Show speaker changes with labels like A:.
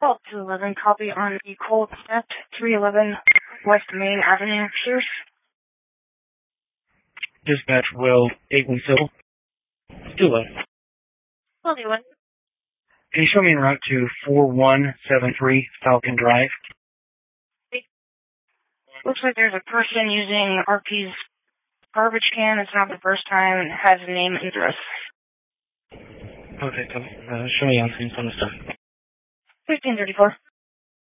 A: Well, 211, copy on the cold step, 311 West Main Avenue, Pierce.
B: Dispatch, Will, 810. Do it.
A: Will do it.
B: Can you show me en route to 4173 Falcon Drive?
A: Looks like there's a person using RP's garbage can. It's not the first time. It has a name and address.
B: Okay, show me on screen some stuff.
A: 1534.